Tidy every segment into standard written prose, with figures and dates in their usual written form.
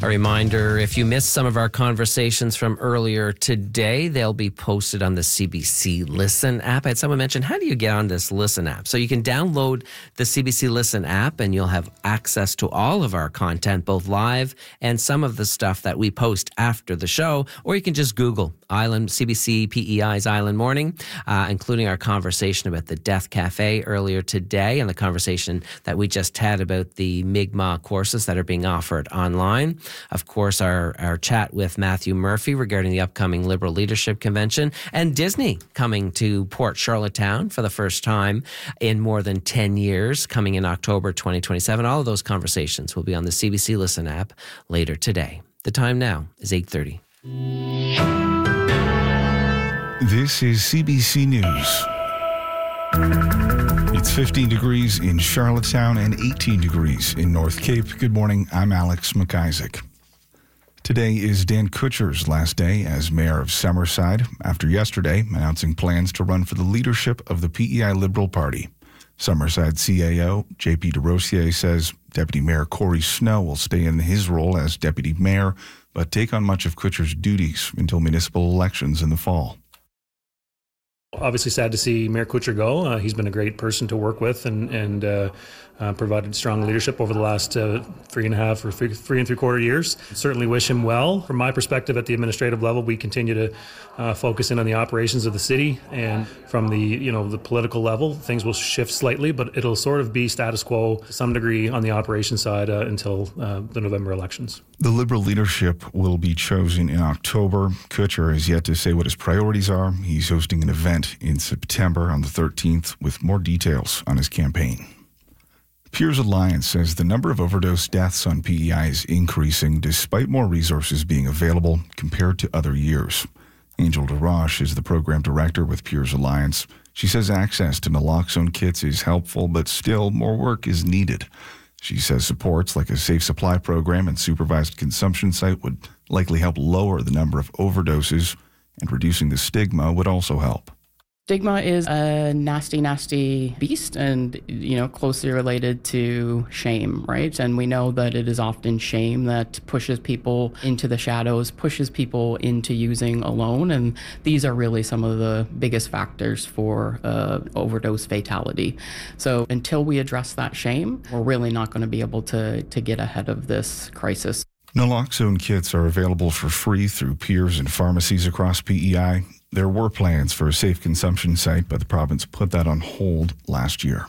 A reminder, if you missed some of our conversations from earlier today, they'll be posted on the CBC Listen app. I had someone mention, how do you get on this Listen app? So you can download the CBC Listen app and you'll have access to all of our content, both live and some of the stuff that we post after the show. Or you can just Google CBC PEI's Island Morning, including our conversation about the Death Cafe earlier today and the conversation that we just had about the Mi'kmaq courses that are being offered online. Of course, our chat with Matthew Murphy regarding the upcoming Liberal Leadership Convention, and Disney coming to Port Charlottetown for the first time in more than 10 years, coming in October 2027. All of those conversations will be on the CBC Listen app later today. The time now is 8:30. This is CBC News. It's 15 degrees in Charlottetown and 18 degrees in North Cape. Good morning, I'm Alex McIsaac. Today is Dan Kutcher's last day as mayor of Summerside after yesterday announcing plans to run for the leadership of the PEI Liberal Party. Summerside CAO JP DeRosier says Deputy Mayor Corey Snow will stay in his role as deputy mayor but take on much of Kutcher's duties until municipal elections in the fall. Obviously sad to see Mayor Kutcher go. He's been a great person to work with and provided strong leadership over the last 3 and 3/4 years. Certainly wish him well. From my perspective at the administrative level, we continue to focus in on the operations of the city, and from the political level, things will shift slightly, but it'll sort of be status quo to some degree on the operations side until the November elections. The Liberal leadership will be chosen in October. Kutcher has yet to say what his priorities are. He's hosting an event in September on the 13th with more details on his campaign. Peers Alliance says the number of overdose deaths on PEI is increasing despite more resources being available compared to other years. Angel DeRoche is the program director with Peers Alliance. She says access to naloxone kits is helpful, but still more work is needed. She says supports like a safe supply program and supervised consumption site would likely help lower the number of overdoses, and reducing the stigma would also help. Stigma is a nasty, nasty beast and, closely related to shame, right? And we know that it is often shame that pushes people into the shadows, pushes people into using alone. And these are really some of the biggest factors for overdose fatality. So until we address that shame, we're really not going to be able to get ahead of this crisis. Naloxone kits are available for free through Peers and pharmacies across PEI. There were plans for a safe consumption site, but the province put that on hold last year.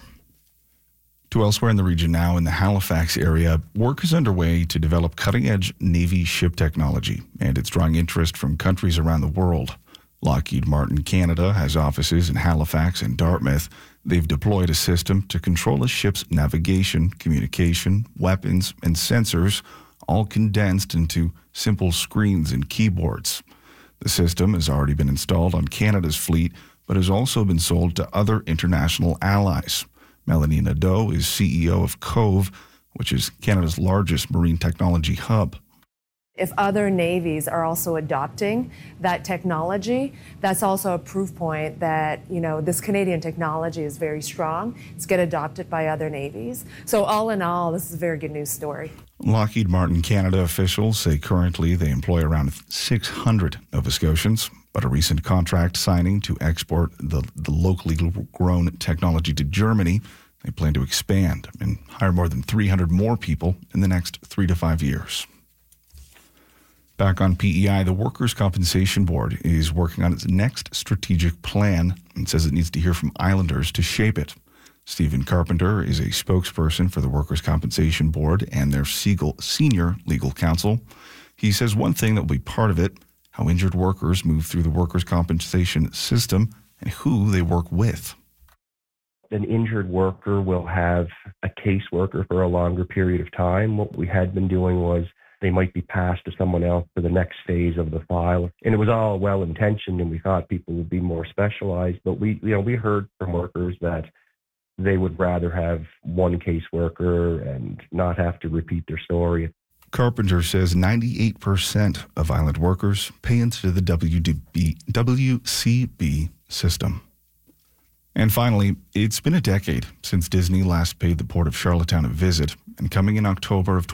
To elsewhere in the region now, in the Halifax area, work is underway to develop cutting-edge Navy ship technology, and it's drawing interest from countries around the world. Lockheed Martin Canada has offices in Halifax and Dartmouth. They've deployed a system to control a ship's navigation, communication, weapons, and sensors, all condensed into simple screens and keyboards. The system has already been installed on Canada's fleet, but has also been sold to other international allies. Melanie Nadeau is CEO of Cove, which is Canada's largest marine technology hub. If other navies are also adopting that technology, that's also a proof point that, this Canadian technology is very strong. It's get adopted by other navies. So all in all, this is a very good news story. Lockheed Martin Canada officials say currently they employ around 600 Nova Scotians, but a recent contract signing to export the locally grown technology to Germany, they plan to expand and hire more than 300 more people in the next 3 to 5 years. Back on PEI, the Workers' Compensation Board is working on its next strategic plan and says it needs to hear from Islanders to shape it. Stephen Carpenter is a spokesperson for the Workers' Compensation Board and their senior legal counsel. He says one thing that will be part of it, how injured workers move through the workers' compensation system and who they work with. An injured worker will have a caseworker for a longer period of time. What we had been doing was they might be passed to someone else for the next phase of the file. And it was all well-intentioned, and we thought people would be more specialized. But we heard from workers that they would rather have one caseworker and not have to repeat their story. Carpenter says 98% of island workers pay into the WCB system. And finally, it's been a decade since Disney last paid the Port of Charlottetown a visit, and coming in October of